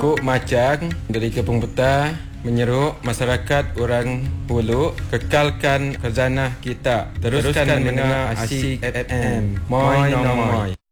Kuk Macang dari Kampung Petah menyeru masyarakat orang Pulut kekalkan khazanah kita. Teruskan mendengar Asyik FM. Moi no moi.